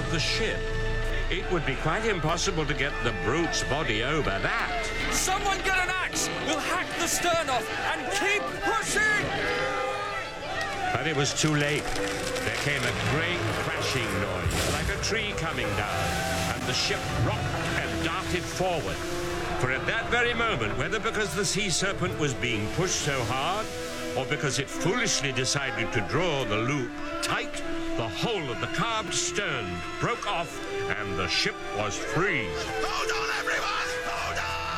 of the ship. It would be quite impossible to get the brute's body over that. Someone get an axe! We'll hack the stern off and keep pushing! But it was too late. There came a great crashing noise, like a tree coming down, and the ship rocked and darted forward. For at that very moment, whether because the sea serpent was being pushed so hard, or because it foolishly decided to draw the loop tight, the whole of the carved stern broke off, and the ship was free. Hold on, everyone! Hold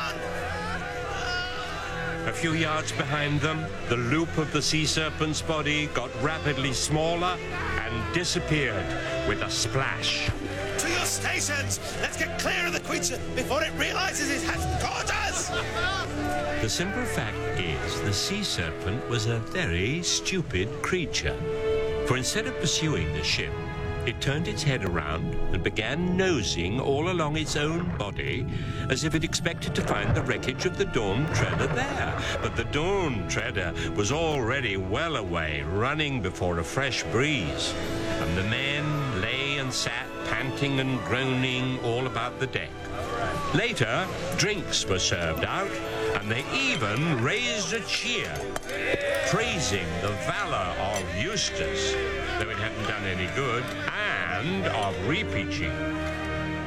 on! A few yards behind them, the loop of the sea serpent's body got rapidly smaller and disappeared with a splash. To your stations! Let's get clear of the creature before it realizes it has caught us! The simple fact is, the sea serpent was a very stupid creature. For instead of pursuing the ship, it turned its head around and began nosing all along its own body as if it expected to find the wreckage of the Dawn Treader there. But the Dawn Treader was already well away, running before a fresh breeze. And the men lay and sat, panting and groaning all about the deck. Later, drinks were served out, and they even raised a cheer, praising the valor of Eustace, though it hadn't done any good, and of Repeachy.